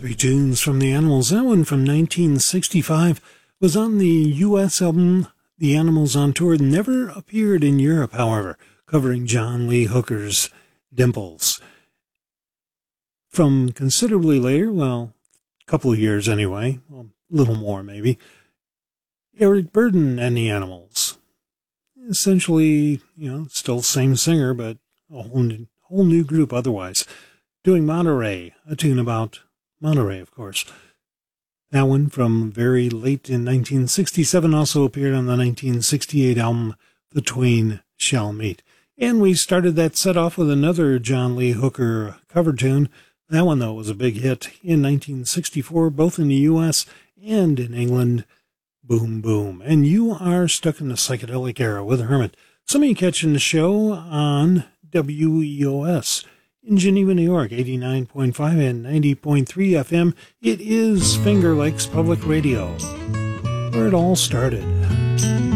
Three tunes from the Animals. That one from 1965 was on the U.S. album The Animals on Tour. Never appeared in Europe, however, covering John Lee Hooker's Dimples. From considerably later, well, a couple of years anyway, well, a little more maybe, Eric Burdon and the Animals. Essentially, still same singer, but a whole new group otherwise. Doing Monterey, a tune about Monterey, of course. That one from very late in 1967 also appeared on the 1968 album The Twain Shall Meet. And we started that set off with another John Lee Hooker cover tune. That one, though, was a big hit in 1964, both in the U.S. and in England. Boom, boom. And you are stuck in the psychedelic era with Hermit. Some of you catching the show on WEOS in Geneva, New York, 89.5 and 90.3 FM. It is Finger Lakes Public Radio, where it all started.